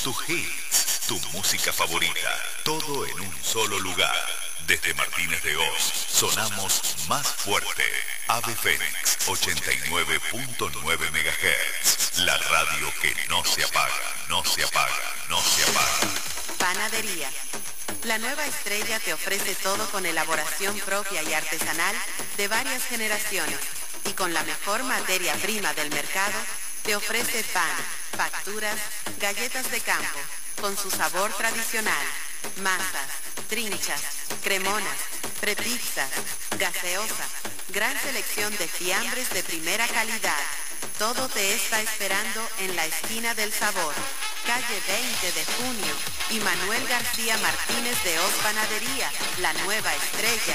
tus hits, tu música favorita, todo en un solo lugar. Desde Martínez de Oz, sonamos más fuerte. Ave Fénix 89.9 MHz. La radio que no se apaga, no se apaga, no se apaga. Panadería. La nueva estrella te ofrece todo con elaboración propia y artesanal de varias generaciones y con la mejor materia prima del mercado te ofrece pan, facturas, galletas de campo con su sabor tradicional, masas, trinchas, cremonas, prepizzas, gaseosa, gran selección de fiambres de primera calidad. Todo te está esperando en la esquina del sabor, calle 20 de Junio y Manuel García Martínez de Oz Panadería, la nueva estrella.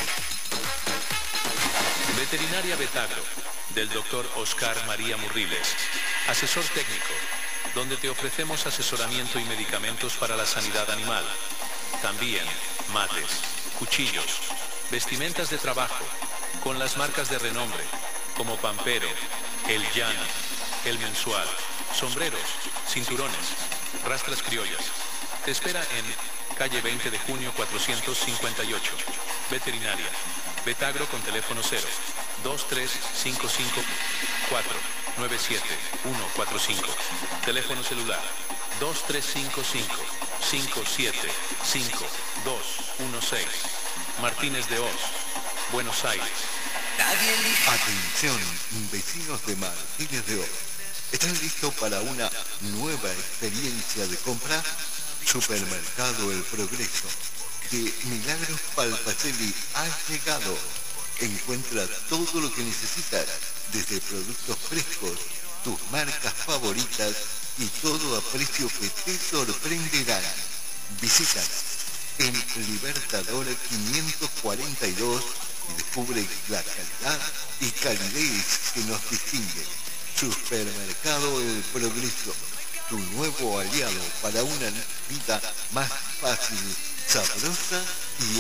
Veterinaria Betagro, del Dr. Oscar María Murriles, asesor técnico, donde te ofrecemos asesoramiento y medicamentos para la sanidad animal. También mates, cuchillos, vestimentas de trabajo, con las marcas de renombre, como Pampero, El Llano, El Mensual, sombreros, cinturones, rastras criollas. Te espera en calle 20 de junio 458. Veterinaria. Betagro con teléfono 0 2355 497 145. Teléfono celular 2355 575216. Martínez de Oz, Buenos Aires. Atención, vecinos de Martínez de Oz. ¿Están listos para una nueva experiencia de compra? Supermercado El Progreso de Milagros Palpacelli ha llegado. Encuentra todo lo que necesitas, desde productos frescos, tus marcas favoritas y todo a precio que te sorprenderán. Visítanos en Libertador 542 y descubre la calidad y calidez que nos distingue. Supermercado El Progreso, tu nuevo aliado para una vida más fácil, sabrosa y